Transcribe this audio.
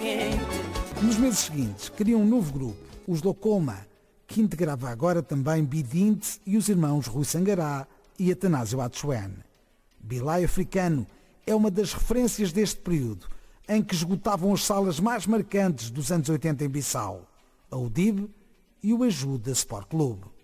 Nos meses seguintes, criam um novo grupo, os Locoma, que integrava agora também Bidinte e os irmãos Rui Sangará e Atanásio Atsuene. Bilai Africano é uma das referências deste período, em que esgotavam as salas mais marcantes dos anos 80 em Bissau, a UDIB e o Ajuda Sport Clube.